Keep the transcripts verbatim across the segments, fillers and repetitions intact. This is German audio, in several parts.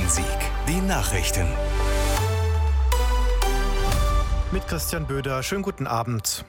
Bonn-Rhein-Sieg. Die Nachrichten. Mit Christian Böder. Schönen guten Abend.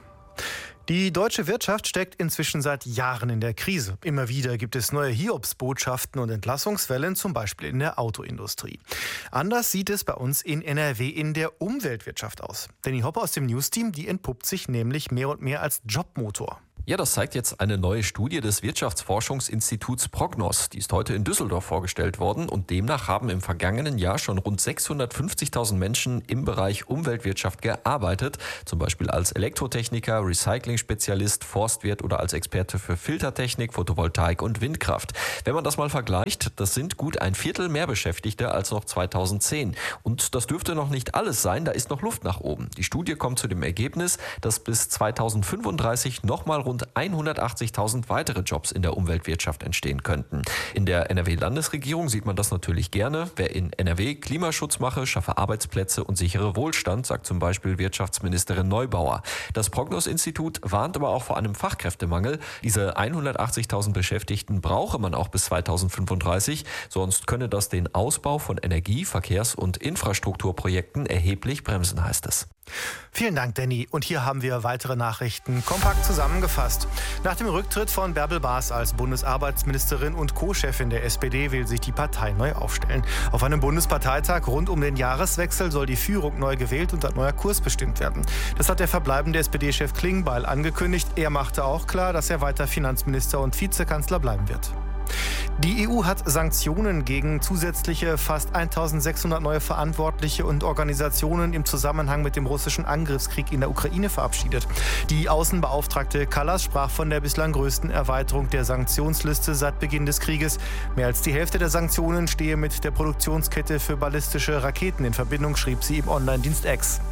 Die deutsche Wirtschaft steckt inzwischen seit Jahren in der Krise. Immer wieder gibt es neue Hiobsbotschaften und Entlassungswellen, zum Beispiel in der Autoindustrie. Anders sieht es bei uns in N R W in der Umweltwirtschaft aus. Danny Hoppe aus dem News-Team, die entpuppt sich nämlich mehr und mehr als Jobmotor. Ja, das zeigt jetzt eine neue Studie des Wirtschaftsforschungsinstituts Prognos. Die ist heute in Düsseldorf vorgestellt worden und demnach haben im vergangenen Jahr schon rund sechshundertfünfzigtausend Menschen im Bereich Umweltwirtschaft gearbeitet. Zum Beispiel als Elektrotechniker, Recycling-Spezialist, Forstwirt oder als Experte für Filtertechnik, Photovoltaik und Windkraft. Wenn man das mal vergleicht, das sind gut ein Viertel mehr Beschäftigte als noch zweitausendzehn. Und das dürfte noch nicht alles sein, da ist noch Luft nach oben. Die Studie kommt zu dem Ergebnis, dass bis zweitausendfünfunddreißig nochmal rund hundertachtzigtausend weitere Jobs in der Umweltwirtschaft entstehen könnten. In der N R W-Landesregierung sieht man das natürlich gerne. Wer in N R W Klimaschutz mache, schaffe Arbeitsplätze und sichere Wohlstand, sagt zum Beispiel Wirtschaftsministerin Neubauer. Das Prognos-Institut warnt aber auch vor einem Fachkräftemangel. Diese hundertachtzigtausend Beschäftigten brauche man auch bis zweitausendfünfunddreißig, sonst könne das den Ausbau von Energie-, Verkehrs- und Infrastrukturprojekten erheblich bremsen, heißt es. Vielen Dank, Danny. Und hier haben wir weitere Nachrichten kompakt zusammengefasst. Nach dem Rücktritt von Bärbel Baas als Bundesarbeitsministerin und Co-Chefin der S P D will sich die Partei neu aufstellen. Auf einem Bundesparteitag rund um den Jahreswechsel soll die Führung neu gewählt und ein neuer Kurs bestimmt werden. Das hat der verbleibende S P D-Chef Klingbeil angekündigt. Er machte auch klar, dass er weiter Finanzminister und Vizekanzler bleiben wird. Die E U hat Sanktionen gegen zusätzliche fast eintausendsechshundert neue Verantwortliche und Organisationen im Zusammenhang mit dem russischen Angriffskrieg in der Ukraine verabschiedet. Die Außenbeauftragte Kallas sprach von der bislang größten Erweiterung der Sanktionsliste seit Beginn des Krieges. Mehr als die Hälfte der Sanktionen stehe mit der Produktionskette für ballistische Raketen in Verbindung, schrieb sie im Online-Dienst X.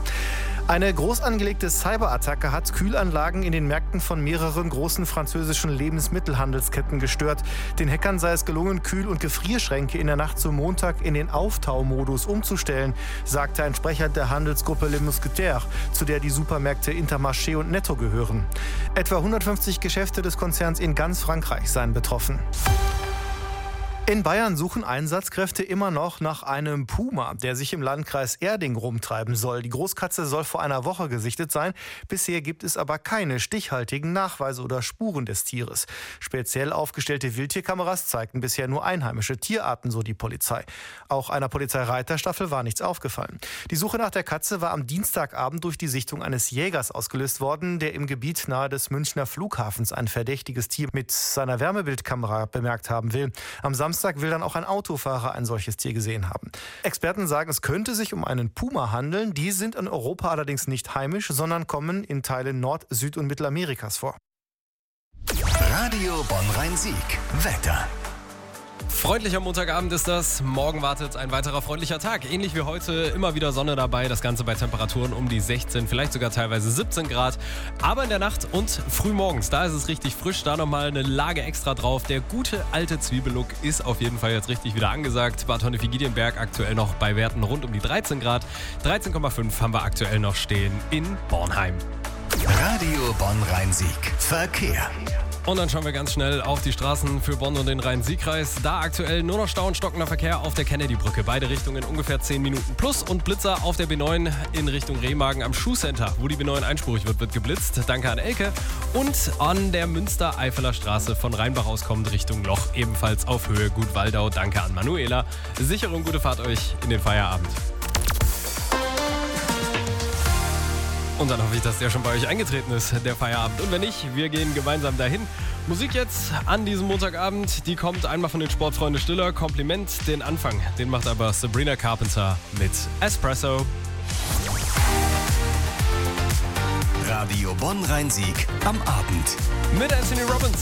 Eine groß angelegte Cyberattacke hat Kühlanlagen in den Märkten von mehreren großen französischen Lebensmittelhandelsketten gestört. Den Hackern sei es gelungen, Kühl- und Gefrierschränke in der Nacht zum Montag in den Auftaumodus umzustellen, sagte ein Sprecher der Handelsgruppe Les Mousquetaires, zu der die Supermärkte Intermarché und Netto gehören. Etwa hundertfünfzig Geschäfte des Konzerns in ganz Frankreich seien betroffen. In Bayern suchen Einsatzkräfte immer noch nach einem Puma, der sich im Landkreis Erding rumtreiben soll. Die Großkatze soll vor einer Woche gesichtet sein. Bisher gibt es aber keine stichhaltigen Nachweise oder Spuren des Tieres. Speziell aufgestellte Wildtierkameras zeigten bisher nur einheimische Tierarten, so die Polizei. Auch einer Polizeireiterstaffel war nichts aufgefallen. Die Suche nach der Katze war am Dienstagabend durch die Sichtung eines Jägers ausgelöst worden, der im Gebiet nahe des Münchner Flughafens ein verdächtiges Tier mit seiner Wärmebildkamera bemerkt haben will. Am Samstag will dann auch ein Autofahrer ein solches Tier gesehen haben. Experten sagen, es könnte sich um einen Puma handeln. Die sind in Europa allerdings nicht heimisch, sondern kommen in Teilen Nord-, Süd- und Mittelamerikas vor. Radio Bonn-Rhein-Sieg. Wetter. Freundlicher Montagabend ist das. Morgen wartet ein weiterer freundlicher Tag. Ähnlich wie heute immer wieder Sonne dabei. Das Ganze bei Temperaturen um die sechzehn, vielleicht sogar teilweise siebzehn Grad. Aber in der Nacht und frühmorgens, da ist es richtig frisch. Da nochmal eine Lage extra drauf. Der gute alte Zwiebellook ist auf jeden Fall jetzt richtig wieder angesagt. Bad Honnefing-Giedienberg aktuell noch bei Werten rund um die dreizehn Grad. dreizehn Komma fünf haben wir aktuell noch stehen in Bornheim. Radio Bonn-Rhein-Sieg. Verkehr. Und dann schauen wir ganz schnell auf die Straßen für Bonn und den Rhein-Sieg-Kreis. Da aktuell nur noch Stau und stockender Verkehr auf der Kennedy-Brücke. Beide Richtungen ungefähr zehn Minuten plus. Und Blitzer auf der B neun in Richtung Remagen am Schuhcenter, wo die B neun einspurig wird, wird geblitzt. Danke an Elke. Und an der Münster-Eifeler Straße von Rheinbach aus kommend Richtung Loch, ebenfalls auf Höhe Gut-Waldau. Danke an Manuela. Sichere und gute Fahrt euch in den Feierabend. Und dann hoffe ich, dass der schon bei euch eingetreten ist, der Feierabend. Und wenn nicht, wir gehen gemeinsam dahin. Musik jetzt an diesem Montagabend, die kommt einmal von den Sportfreunde Stiller. Kompliment, den Anfang, den macht aber Sabrina Carpenter mit Espresso. Radio Bonn-Rhein-Sieg am Abend. Mit Anthony Robbins.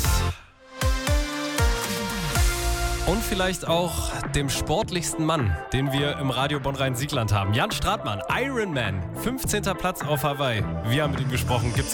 Und vielleicht auch dem sportlichsten Mann, den wir im Radio Bonn-Rhein-Siegland haben. Jan Stratmann, Ironman, fünfzehnter Platz auf Hawaii. Wir haben mit ihm gesprochen, gibt's